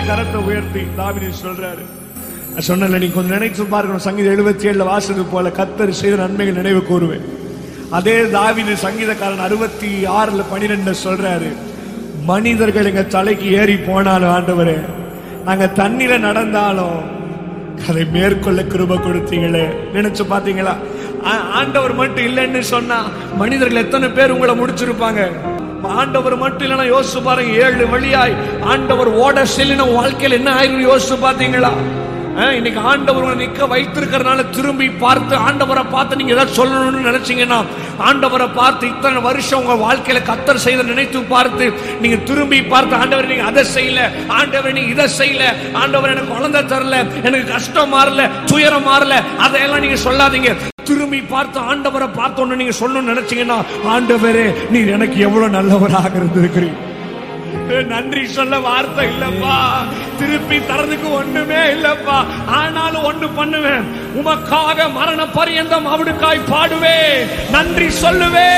கரத்தை உயர்த்தி தாவீது சொல்றாரு. சொன்னல நீ கொஞ்சம் நினைச்சு பார்க்கணும். சங்கீதம் 77 வாசது போல கர்த்தர் செய்த நன்மைகள் நினைவு கூறுவேன். அதே தாவீது சங்கீதக்காரன் 66:12 சொல்றாரு, மனிதர்கள் எங்க தலைக்கு ஏறி போனாலும் ஆண்டவரே, நாங்க தண்ணீர நடந்தாலும் அதை மேற்கொள்ள கிருபை கொடுத்தீங்களே. நினைச்சு பாத்தீங்களா? ஆண்டவர் மட்டும் இல்லைன்னு சொன்னா மனிதர்கள் எத்தனை பேர் உங்களை முடிச்சிருப்பாங்க. ஆண்டவர் மட்டும் இல்லைன்னா யோசிச்சு பாருங்க, 7 வழியாய் ஆண்டவர் ஓட செல்லின வாழ்க்கையில் என்ன ஆயிரும் யோசிச்சு பாத்தீங்களா? இன்னைக்கு ஆண்டவர் உங்களை நிக்க வைத்திருக்கிறதுனால திரும்பி பார்த்து ஆண்டவரை பார்த்து நீங்க ஏதாவது சொல்லணும்னு நினைச்சீங்கன்னா, ஆண்டவரை பார்த்து இத்தனை வருஷம் உங்க வாழ்க்கையில கர்த்தர் செய்த நினைத்து பார்த்து நீங்க திரும்பி பார்த்து, ஆண்டவர் நீங்க அதை செய்யல, ஆண்டவர் நீங்க இதை செய்யல, ஆண்டவர் எனக்கு குழந்தை தரல, எனக்கு கஷ்டம் மாறல, துயரம் மாறல, அதையெல்லாம் நீங்க சொல்லாதீங்க. திரும்பி பார்த்து ஆண்டவரை பார்த்தோன்னு நீங்க சொல்லணும்னு நினைச்சீங்கன்னா, ஆண்டவரே நீர் எனக்கு எவ்வளவு நல்லவராக இருந்திருக்கிறீங்க. நன்றி சொல்ல வார்த்தை இல்லப்பா, திருப்பி தரதுக்கு ஒண்ணுமே இல்லப்பா. ஆனாலும் ஒண்ணு பண்ணுவேன், உமக்காக மரண பரியந்தம் அவனுக்காய் பாடுவே, நன்றி சொல்லுவே.